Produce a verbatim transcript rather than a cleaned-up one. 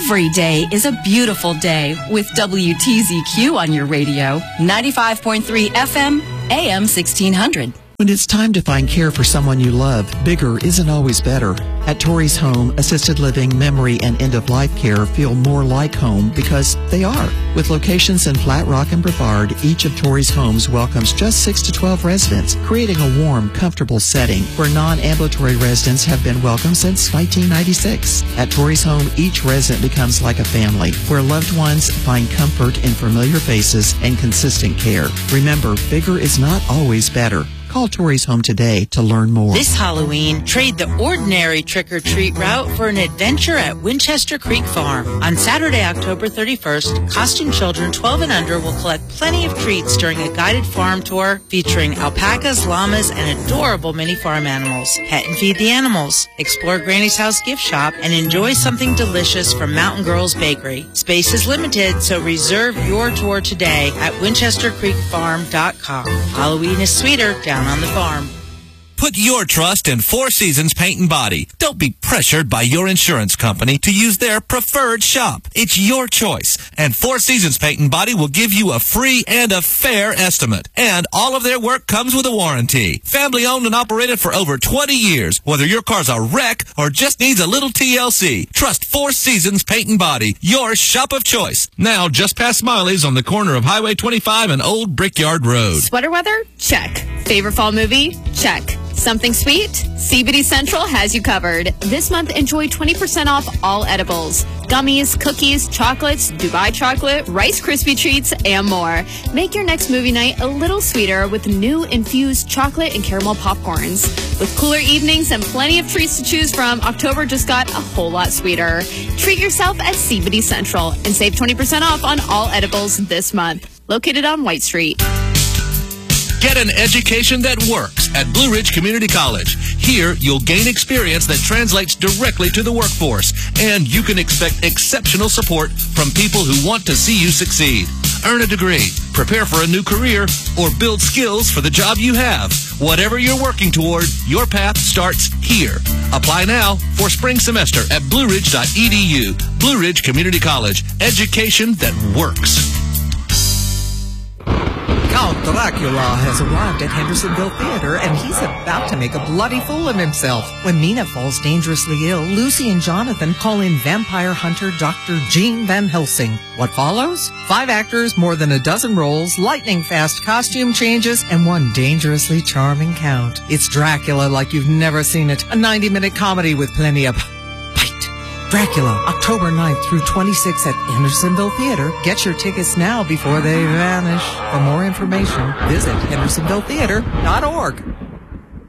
Every day is a beautiful day with W T Z Q on your radio. ninety-five point three F M, A M sixteen hundred. When it's time to find care for someone you love, bigger isn't always better. At Torrey's Home, assisted living, memory, and end-of-life care feel more like home because they are. With locations in Flat Rock and Brevard, each of Torrey's homes welcomes just six to twelve residents, creating a warm, comfortable setting where non-ambulatory residents have been welcome since nineteen ninety-six. At Torrey's Home, each resident becomes like a family, where loved ones find comfort in familiar faces and consistent care. Remember, bigger is not always better. Call Torrey's Home today to learn more. This Halloween, trade the ordinary trick-or-treat route for an adventure at Winchester Creek Farm. On Saturday, October thirty-first, costume children twelve and under will collect plenty of treats during a guided farm tour featuring alpacas, llamas, and adorable mini farm animals. Pet and feed the animals, explore Granny's House gift shop, and enjoy something delicious from Mountain Girls Bakery. Space is limited, so reserve your tour today at winchester creek farm dot com. Halloween is sweeter down on the farm. Put your trust in Four Seasons Paint and Body. Don't be pressured by your insurance company to use their preferred shop. It's your choice, and Four Seasons Paint and Body will give you a free and a fair estimate. And all of their work comes with a warranty. Family owned and operated for over twenty years. Whether your car's a wreck or just needs a little T L C, trust Four Seasons Paint and Body, your shop of choice. Now just past Smiley's on the corner of Highway twenty-five and Old Brickyard Road. Sweater weather? Check. Favorite fall movie? Check. Something sweet? C B D Central has you covered. This month, enjoy twenty percent off all edibles. Gummies, cookies, chocolates, Dubai chocolate, Rice Krispie treats, and more. Make your next movie night a little sweeter with new infused chocolate and caramel popcorns. With cooler evenings and plenty of treats to choose from, October just got a whole lot sweeter. Treat yourself at C B D Central and save twenty percent off on all edibles this month. Located on White Street. Get an education that works at Blue Ridge Community College. Here, you'll gain experience that translates directly to the workforce, and you can expect exceptional support from people who want to see you succeed. Earn a degree, prepare for a new career, or build skills for the job you have. Whatever you're working toward, your path starts here. Apply now for spring semester at blue ridge dot e d u. Blue Ridge Community College. Education that works. Count Dracula has arrived at Hendersonville Theater, and he's about to make a bloody fool of himself. When Mina falls dangerously ill, Lucy and Jonathan call in vampire hunter Doctor Gene Van Helsing. What follows? Five actors, more than a dozen roles, lightning-fast costume changes, and one dangerously charming count. It's Dracula like you've never seen it. A ninety-minute comedy with plenty of Dracula, October ninth through twenty-sixth at Hendersonville Theater. Get your tickets now before they vanish. For more information, visit hendersonville theater dot org.